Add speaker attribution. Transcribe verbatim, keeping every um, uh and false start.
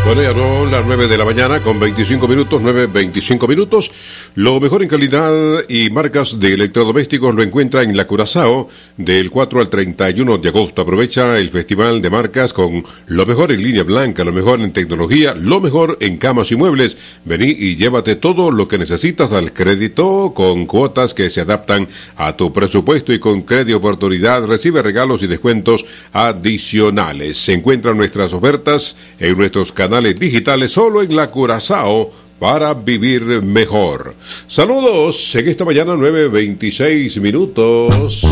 Speaker 1: Bueno, ya son las nueve de la mañana con veinticinco minutos, nueve veinticinco minutos. Lo mejor en calidad y marcas de electrodomésticos lo encuentra en La Curazao del cuatro al treinta y uno de agosto. Aprovecha el festival de marcas con lo mejor en línea blanca, lo mejor en tecnología, lo mejor en camas y muebles. Vení y llévate todo lo que necesitas al crédito con cuotas que se adaptan a tu presupuesto y con Crédito Oportunidad recibe regalos y descuentos adicionales. Se encuentran nuestras ofertas en nuestros canales digitales solo en La Curazao para vivir mejor. Saludos en esta mañana nueve veintiséis minutos.